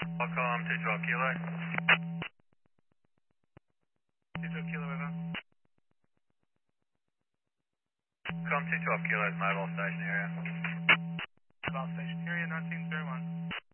Qualcomm 212 Kilo. 212 Kilo Echo. Qualcomm 212 Kilo is mobile station area. Mobile station area 1901.